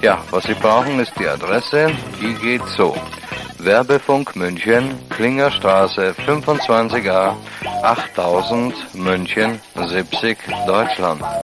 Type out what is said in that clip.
Ja, was Sie brauchen, ist die Adresse. Die geht so. Werbefunk München, Klingerstraße 25a, 8000 München, 70, Deutschland.